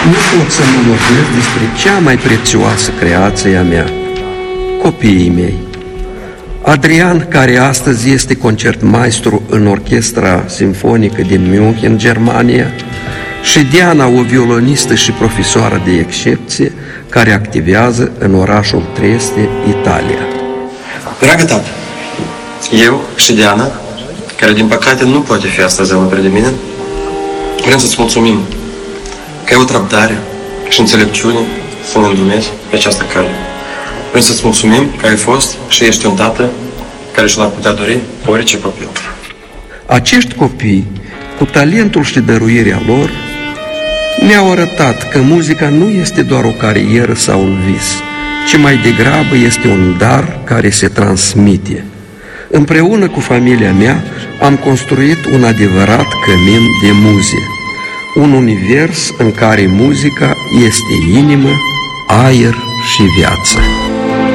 Nu pot să nu vorbesc despre cea mai prețioasă creație a mea, copiii mei. Adrian, care astăzi este concertmaestru în Orchestra Simfonică din München, Germania, și Diana, o violonistă și profesoară de excepție, care activează în orașul Trieste, Italia. Dragă tată, eu și Diana, care din păcate nu poate fi astăzi alături de mine, vrem să-ți mulțumim că ai avut răbdare și înțelepciune să ne îndrumezi pe această cale. Vrem să-ți mulțumim că ai fost și ești un tată care și l-ar putea dori orice copil. Acești copii, cu talentul și dăruirea lor, ne-au arătat că muzica nu este doar o carieră sau un vis, ci mai degrabă este un dar care se transmite. Împreună cu familia mea am construit un adevărat cămin de muze, un univers în care muzica este inimă, aer și viață.